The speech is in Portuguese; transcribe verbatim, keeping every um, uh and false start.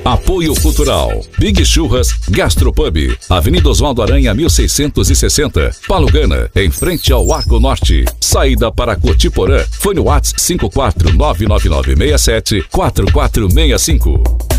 Apoio Cultural. Big Churras Gastropub. Avenida Oswaldo Aranha, mil seiscentos e sessenta. Palugana, em frente ao Arco Norte. Saída para Cotiporã. Fone WhatsApp cinco quatro nove nove nove seis sete quatro quatro seis cinco.